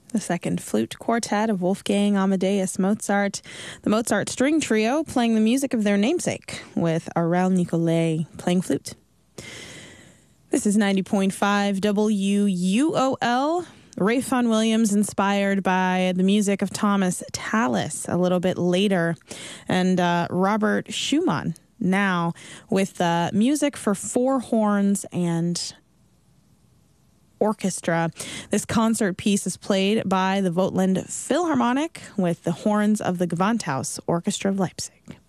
the Second Flute Quartet of Wolfgang Amadeus Mozart, the Mozart String Trio playing the music of their namesake, with Aurel Nicolai playing flute. This is 90.5 WUOL. Ralph Vaughan Williams inspired by the music of Thomas Tallis a little bit later, and Robert Schumann now with music for four horns and orchestra. This concert piece is played by the Vogtland Philharmonic with the horns of the Gewandhaus Orchestra of Leipzig.